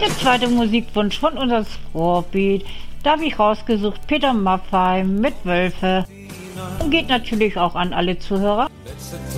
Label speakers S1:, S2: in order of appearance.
S1: Der zweite Musikwunsch von unserem Ruhrgebiet, da habe ich rausgesucht Peter Maffay mit Wölfe und geht natürlich auch an alle Zuhörer.
S2: Letzte